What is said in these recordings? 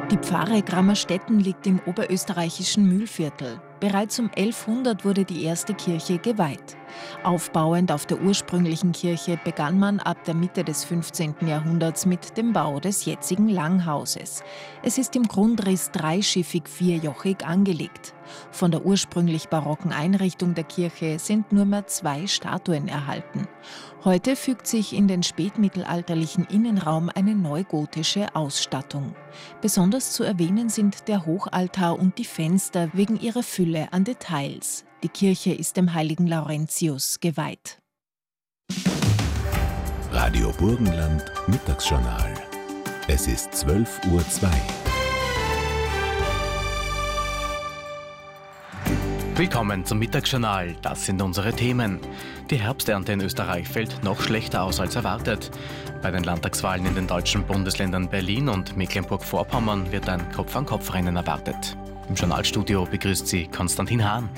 Die Pfarre Grammerstetten liegt im oberösterreichischen Mühlviertel. Bereits um 1100 wurde die erste Kirche geweiht. Aufbauend auf der ursprünglichen Kirche begann man ab der Mitte des 15. Jahrhunderts mit dem Bau des jetzigen Langhauses. Es ist im Grundriss dreischiffig vierjochig angelegt. Von der ursprünglich barocken Einrichtung der Kirche sind nur mehr 2 Statuen erhalten. Heute fügt sich in den spätmittelalterlichen Innenraum eine neugotische Ausstattung. Besonders zu erwähnen sind der Hochaltar und die Fenster wegen ihrer Fülle an Details. Die Kirche ist dem heiligen Laurentius geweiht. Radio Burgenland Mittagsjournal. Es ist 12:02 Uhr. Willkommen zum Mittagsjournal. Das sind unsere Themen. Die Herbsternte in Österreich fällt noch schlechter aus als erwartet. Bei den Landtagswahlen in den deutschen Bundesländern Berlin und Mecklenburg-Vorpommern wird ein Kopf-an-Kopf-Rennen erwartet. Im Journalstudio begrüßt sie Konstantin Hahn.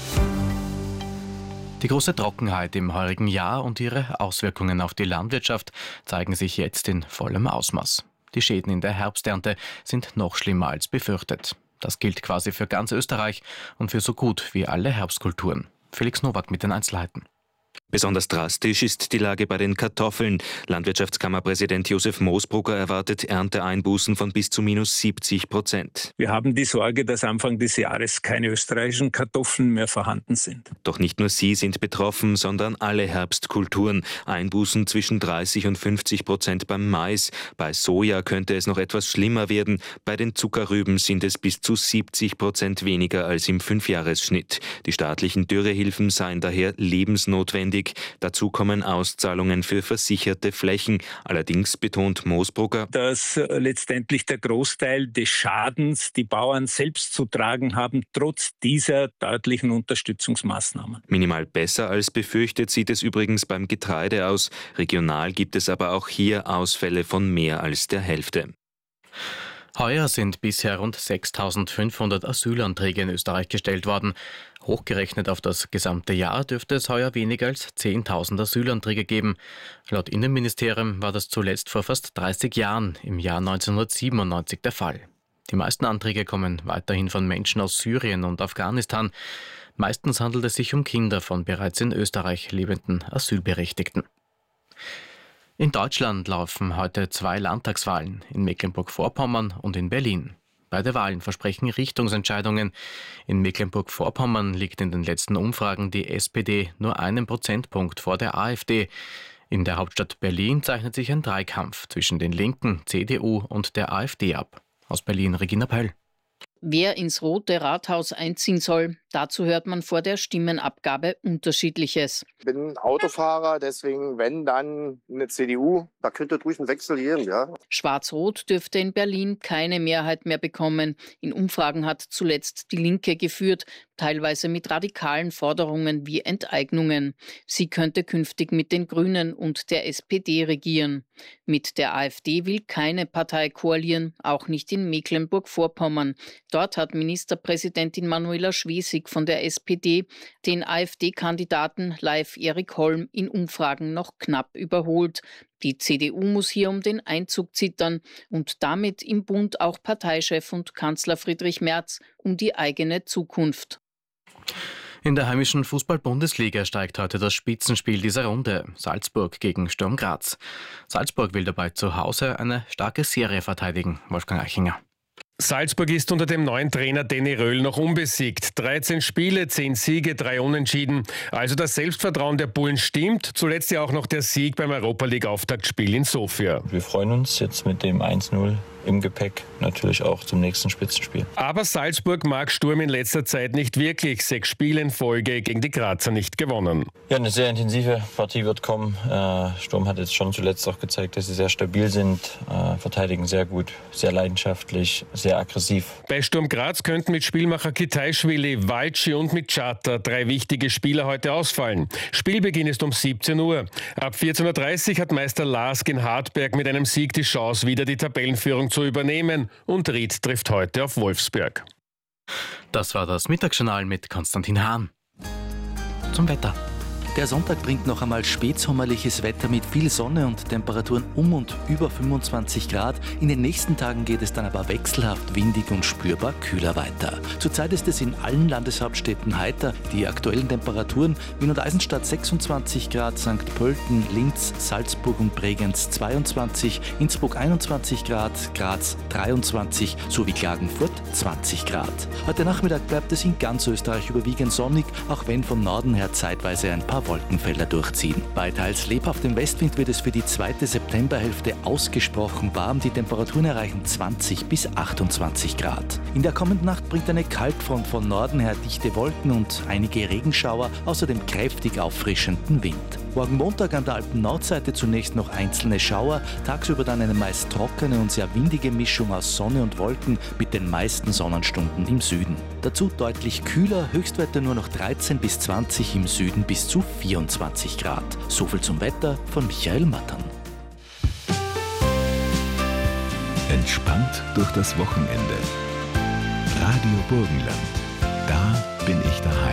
Die große Trockenheit im heurigen Jahr und ihre Auswirkungen auf die Landwirtschaft zeigen sich jetzt in vollem Ausmaß. Die Schäden in der Herbsternte sind noch schlimmer als befürchtet. Das gilt quasi für ganz Österreich und für so gut wie alle Herbstkulturen. Felix Nowak mit den Einzelheiten. Besonders drastisch ist die Lage bei den Kartoffeln. Landwirtschaftskammerpräsident Josef Moosbrugger erwartet Ernteeinbußen von bis zu -70%. Wir haben die Sorge, dass Anfang des Jahres keine österreichischen Kartoffeln mehr vorhanden sind. Doch nicht nur sie sind betroffen, sondern alle Herbstkulturen. Einbußen zwischen 30% und 50% beim Mais. Bei Soja könnte es noch etwas schlimmer werden. Bei den Zuckerrüben sind es bis zu 70% weniger als im 5-Jahres-Schnitt. Die staatlichen Dürrehilfen seien daher lebensnotwendig. Dazu kommen Auszahlungen für versicherte Flächen. Allerdings betont Moosbrugger, dass letztendlich der Großteil des Schadens die Bauern selbst zu tragen haben, trotz dieser deutlichen Unterstützungsmaßnahmen. Minimal besser als befürchtet sieht es übrigens beim Getreide aus. Regional gibt es aber auch hier Ausfälle von mehr als der Hälfte. Heuer sind bisher rund 6.500 Asylanträge in Österreich gestellt worden. Hochgerechnet auf das gesamte Jahr dürfte es heuer weniger als 10.000 Asylanträge geben. Laut Innenministerium war das zuletzt vor fast 30 Jahren, im Jahr 1997, der Fall. Die meisten Anträge kommen weiterhin von Menschen aus Syrien und Afghanistan. Meistens handelt es sich um Kinder von bereits in Österreich lebenden Asylberechtigten. In Deutschland laufen heute 2 Landtagswahlen, in Mecklenburg-Vorpommern und in Berlin. Beide Wahlen versprechen Richtungsentscheidungen. In Mecklenburg-Vorpommern liegt in den letzten Umfragen die SPD nur 1 Prozentpunkt vor der AfD. In der Hauptstadt Berlin zeichnet sich ein Dreikampf zwischen den Linken, CDU und der AfD ab. Aus Berlin Regina Pöll. Wer ins Rote Rathaus einziehen soll, dazu hört man vor der Stimmenabgabe Unterschiedliches. Ich bin Autofahrer, deswegen, wenn, dann eine CDU. Da könnte durch einen Wechsel gehen, ja. Schwarz-Rot dürfte in Berlin keine Mehrheit mehr bekommen. In Umfragen hat zuletzt die Linke geführt, teilweise mit radikalen Forderungen wie Enteignungen. Sie könnte künftig mit den Grünen und der SPD regieren. Mit der AfD will keine Partei koalieren, auch nicht in Mecklenburg-Vorpommern. Dort hat Ministerpräsidentin Manuela Schwesig von der SPD den AfD-Kandidaten Leif Erik Holm in Umfragen noch knapp überholt. Die CDU muss hier um den Einzug zittern und damit im Bund auch Parteichef und Kanzler Friedrich Merz um die eigene Zukunft. In der heimischen Fußball-Bundesliga steigt heute das Spitzenspiel dieser Runde, Salzburg gegen Sturm Graz. Salzburg will dabei zu Hause eine starke Serie verteidigen, Wolfgang Eichinger. Salzburg ist unter dem neuen Trainer Danny Röhl noch unbesiegt. 13 Spiele, 10 Siege, 3 Unentschieden. Also das Selbstvertrauen der Bullen stimmt. Zuletzt ja auch noch der Sieg beim Europa-League-Auftaktspiel in Sofia. Wir freuen uns jetzt mit dem 1:0 im Gepäck natürlich auch zum nächsten Spitzenspiel. Aber Salzburg mag Sturm in letzter Zeit nicht wirklich. 6 Spiele in Folge gegen die Grazer nicht gewonnen. Ja, eine sehr intensive Partie wird kommen. Sturm hat jetzt schon zuletzt auch gezeigt, dass sie sehr stabil sind, verteidigen sehr gut, sehr leidenschaftlich, sehr aggressiv. Bei Sturm Graz könnten mit Spielmacher Kitaischwili, Walci und mit Chata 3 wichtige Spieler heute ausfallen. Spielbeginn ist um 17 Uhr. Ab 14.30 Uhr hat Meister Lars in Hartberg mit einem Sieg die Chance, wieder die Tabellenführung zu übernehmen. Und Ried trifft heute auf Wolfsberg. Das war das Mittagsjournal mit Konstantin Hahn. Zum Wetter. Der Sonntag bringt noch einmal spätsommerliches Wetter mit viel Sonne und Temperaturen um und über 25 Grad. In den nächsten Tagen geht es dann aber wechselhaft windig und spürbar kühler weiter. Zurzeit ist es in allen Landeshauptstädten heiter. Die aktuellen Temperaturen: Wien und Eisenstadt 26 Grad, St. Pölten, Linz, Salzburg und Bregenz 22, Innsbruck 21 Grad, Graz 23 sowie Klagenfurt 20 Grad. Heute Nachmittag bleibt es in ganz Österreich überwiegend sonnig, auch wenn vom Norden her zeitweise ein paar Wolkenfelder durchziehen. Bei teils lebhaftem Westwind wird es für die zweite Septemberhälfte ausgesprochen warm. Die Temperaturen erreichen 20 bis 28 Grad. In der kommenden Nacht bringt eine Kaltfront von Norden her dichte Wolken und einige Regenschauer, außerdem kräftig auffrischenden Wind. Morgen Montag an der Alpen-Nordseite zunächst noch einzelne Schauer, tagsüber dann eine meist trockene und sehr windige Mischung aus Sonne und Wolken mit den meisten Sonnenstunden im Süden. Dazu deutlich kühler, Höchstwerte nur noch 13 bis 20, im Süden bis zu 24 Grad. Soviel zum Wetter von Michael Mattern. Entspannt durch das Wochenende. Radio Burgenland. Da bin ich daheim.